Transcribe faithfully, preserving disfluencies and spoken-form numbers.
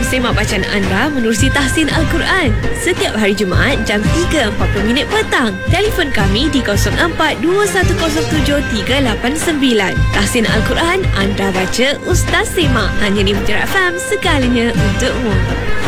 semak bacaan anda menerusi tahsin Al-Quran setiap hari Jumaat jam tiga empat puluh minit petang. Telefon kami di kosong empat dua satu kosong tujuh tiga lapan sembilan. Tahsin Al-Quran, anda baca, Ustaz semak. Hanya di Mujarab F M, segalanya untukmu.